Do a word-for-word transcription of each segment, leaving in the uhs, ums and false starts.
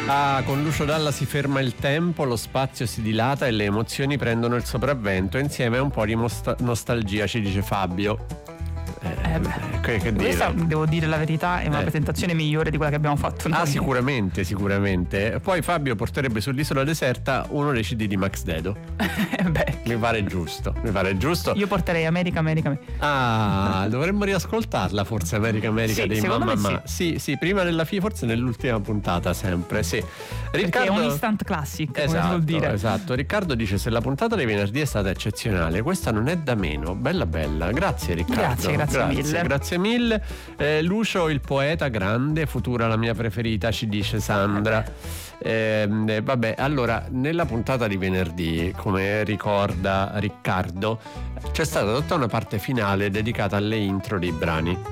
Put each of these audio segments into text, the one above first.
Ah, con Lucio Dalla si ferma il tempo, lo spazio si dilata e le emozioni prendono il sopravvento, insieme a un po' di mosta- nostalgia, ci dice Fabio. Eh, eh beh, che, che questa, dire? devo dire la verità, è una Eh. presentazione migliore di quella che abbiamo fatto noi. Ah, sicuramente, sicuramente. Poi Fabio porterebbe sull'isola deserta uno dei C D di Max Dedo. Beh, Mi pare giusto, mi pare giusto. io porterei America, America, America. Ah, dovremmo riascoltarla forse America America Sì, dei secondo Mamma me Ma. Sì, sì, prima della fine, forse nell'ultima puntata sempre, sì. Perché è un instant classic, come Esatto, si vuol dire. esatto. Riccardo dice: se la puntata di venerdì è stata eccezionale, questa non è da meno. Bella bella. Grazie Riccardo. Grazie, grazie mille. Grazie mille. Eh, Lucio il poeta grande, futura la mia preferita, ci dice Sandra. Eh, eh, vabbè, allora nella puntata di venerdì, come ricorda Riccardo, c'è stata tutta una parte finale dedicata alle intro dei brani.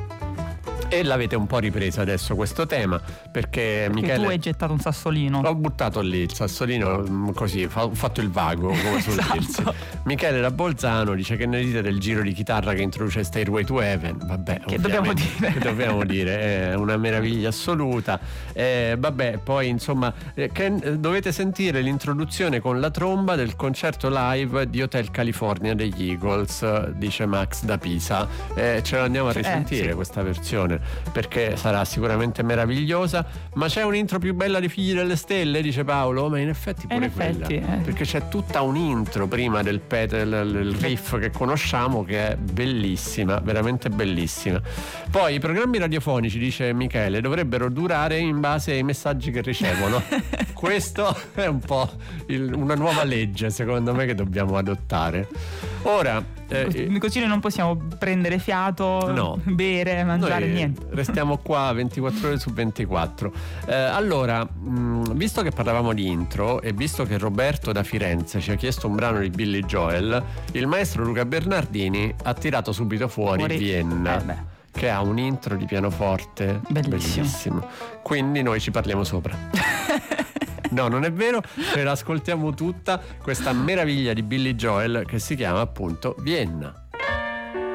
E l'avete un po' ripreso adesso questo tema, perché, perché Michele, tu hai gettato un sassolino. L'ho buttato lì il sassolino, così ho fatto il vago, come suol Esatto. dirsi. Michele da Bolzano dice: che ne dite del giro di chitarra che introduce Stairway to Heaven? Vabbè, che dobbiamo dire? Che dobbiamo dire, è una meraviglia assoluta. Eh, vabbè, poi insomma, eh, che, eh, dovete sentire l'introduzione con la tromba del concerto live di Hotel California degli Eagles, dice Max da Pisa. Eh, ce la andiamo a risentire, eh, sì. questa versione, perché sarà sicuramente meravigliosa. Ma c'è un'intro più bella di Figli delle Stelle, dice Paolo? Ma in effetti pure in effetti, quella, eh. perché c'è tutta un'intro prima del pet, il, il riff che conosciamo, che è bellissima, veramente bellissima. Poi i programmi radiofonici, dice Michele, dovrebbero durare in base ai messaggi che ricevono. Questo è un po' il, una nuova legge, secondo me, che dobbiamo adottare. Ora eh, così noi non possiamo prendere fiato, no, bere, mangiare, noi niente. Restiamo qua ventiquattro ore su ventiquattro. Eh, allora, mh, visto che parlavamo di intro e visto che Roberto da Firenze ci ha chiesto un brano di Billy Joel, il maestro Luca Bernardini ha tirato subito fuori, fuori. Vienna. Eh che ha un intro di pianoforte bellissimo. bellissimo. Quindi noi ci parliamo sopra. No, non è vero, ce l'ascoltiamo tutta, questa meraviglia di Billy Joel che si chiama appunto Vienna.